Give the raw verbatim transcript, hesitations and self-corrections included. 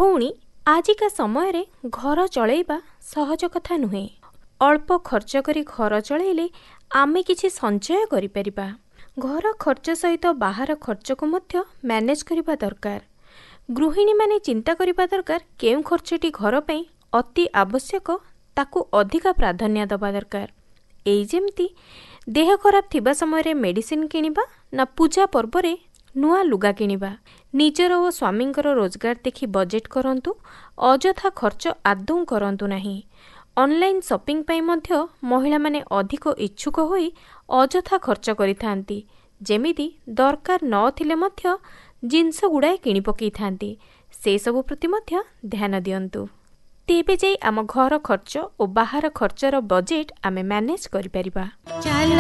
ଭଉଣୀ, ଆଜିକା ସମୟରେ ଘର ଚଳେଇବା ସହଜ କଥା ନୁହେଁ। ଅଳ୍ପ ଖର୍ଚ୍ଚ କରି ଘର ଚଳେଇଲେ ଆମେ କିଛି ସଞ୍ଚୟ କରିପାରିବା। ଘର ଖର୍ଚ୍ଚ ସହିତ ବାହାର ଖର୍ଚ୍ଚକୁ ମଧ୍ୟ ମ୍ୟାନେଜ୍ କରିବା ଦରକାର। ଗୃହିଣୀମାନେ ଚିନ୍ତା କରିବା ଦରକାର କେଉଁ ଖର୍ଚ୍ଚଟି ଘର ପାଇଁ ଅତି ଆବଶ୍ୟକ ତାକୁ ଅଧିକା ପ୍ରାଧାନ୍ୟ ଦେବା ଦରକାର। ଏଇ ଯେମିତି ଦେହ ଖରାପ ଥିବା ସମୟରେ ମେଡ଼ିସିନ କିଣିବା ନା ପୂଜା ପର୍ବରେ ନୂଆ ଲୁଗା କିଣିବା। ନିଜର ଓ ସ୍ୱାମୀଙ୍କର ରୋଜଗାର ଦେଖି ବଜେଟ୍ କରନ୍ତୁ, ଅଯଥା ଖର୍ଚ୍ଚ ଆଦୌ କରନ୍ତୁ ନାହିଁ। ଅନଲାଇନ୍ ସପିଂ ପାଇଁ ମଧ୍ୟ ମହିଳାମାନେ ଅଧିକ ଇଚ୍ଛୁକ ହୋଇ ଅଯଥା ଖର୍ଚ୍ଚ କରିଥାନ୍ତି। ଯେମିତି ଦରକାର ନଥିଲେ ମଧ୍ୟ ଜିନିଷ ଗୁଡ଼ାଏ କିଣି ପକାଇଥାନ୍ତି। ସେସବୁ ପ୍ରତି ମଧ୍ୟ ଧ୍ୟାନ ଦିଅନ୍ତୁ। ତେବେ ଯାଇ ଆମ ଘର ଖର୍ଚ୍ଚ ଓ ବାହାର ଖର୍ଚ୍ଚର ବଜେଟ୍ ଆମେ ମ୍ୟାନେଜ୍ କରିପାରିବା।